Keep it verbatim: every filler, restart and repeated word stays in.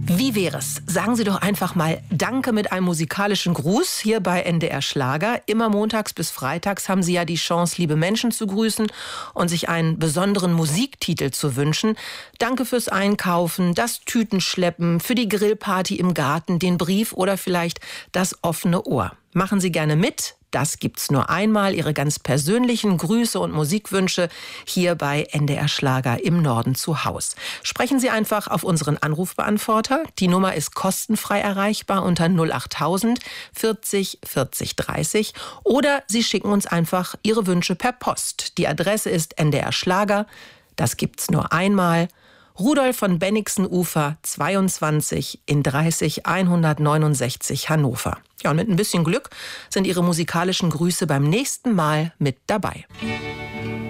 Wie wäre es? Sagen Sie doch einfach mal Danke mit einem musikalischen Gruß hier bei N D R Schlager. Immer montags bis freitags haben Sie ja die Chance, liebe Menschen zu grüßen und sich einen besonderen Musiktitel zu wünschen. Danke fürs Einkaufen, das Tütenschleppen, für die Grillparty im Garten, den Brief oder vielleicht das offene Ohr. Machen Sie gerne mit. Das gibt's nur einmal. Ihre ganz persönlichen Grüße und Musikwünsche hier bei N D R Schlager im Norden zu Haus. Sprechen Sie einfach auf unseren Anrufbeantworter. Die Nummer ist kostenfrei erreichbar unter null achttausend vierzig vierzig dreißig. Oder Sie schicken uns einfach Ihre Wünsche per Post. Die Adresse ist N D R Schlager. Das gibt's nur einmal. Rudolf von Bennigsen-Ufer zweiundzwanzig in dreißig hundertneunundsechzig Hannover. Ja, und mit ein bisschen Glück sind Ihre musikalischen Grüße beim nächsten Mal mit dabei.